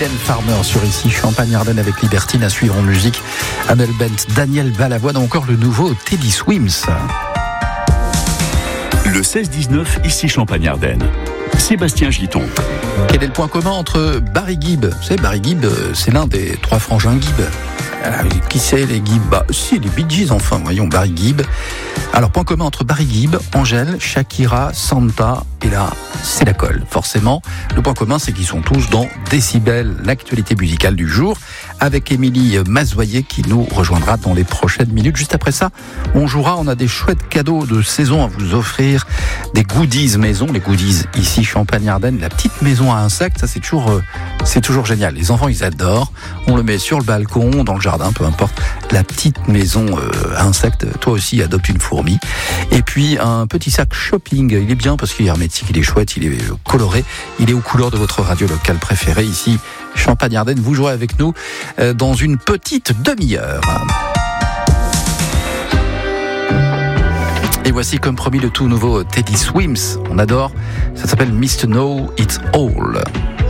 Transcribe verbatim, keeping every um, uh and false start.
Mylène Farmer sur ici Champagne-Ardenne avec Libertine, à suivre en musique Amel Bent, Daniel Balavoine ou encore le nouveau Teddy Swims. Le seize dix-neuf, ici Champagne-Ardenne. Sébastien Giton. Quel est le point commun entre Barry Gibb ? Vous savez, Barry Gibb, c'est l'un des trois frangins Gibb. Ah, qui c'est les Gibb ? Bah, si, les Bee Gees, enfin, voyons, Barry Gibb. Alors, point commun entre Barry Gibb, Angèle, Shakira, Santa, et là, c'est la colle, forcément. Le point commun, c'est qu'ils sont tous dans Décibel, l'actualité musicale du jour, avec Émilie Mazoyer qui nous rejoindra dans les prochaines minutes. Juste après ça, on jouera, on a des chouettes cadeaux de saison à vous offrir, des goodies maison, les goodies ici Champagne-Ardenne, la petite maison à insectes, ça c'est toujours, euh, c'est toujours génial. Les enfants, ils adorent. On le met sur le balcon, dans le jardin, peu importe. La petite maison euh, à insectes, toi aussi adopte une fourmi. Et puis un petit sac shopping, il est bien parce qu'il est hermétique, il est chouette, il est coloré, il est aux couleurs de votre radio locale préférée ici Champagne-Ardenne. Vous jouez avec nous euh, dans une petite demi-heure. Et voici comme promis le tout nouveau Teddy Swims. On adore, ça s'appelle Mister Know It All.